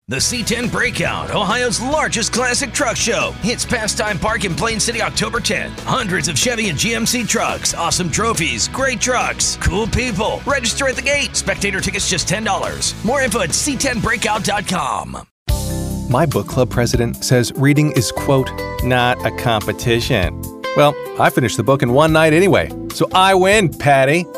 The C10 Breakout, Ohio's largest classic truck show, hits Pastime Park in Plain City October 10th. Hundreds of Chevy and GMC trucks, awesome trophies, great trucks, cool people. Register at the gate. Spectator tickets just $10. More info at c10breakout.com. My book club president says reading is, quote, not a competition. Well, I finished the book in one night anyway, so I win, Patty.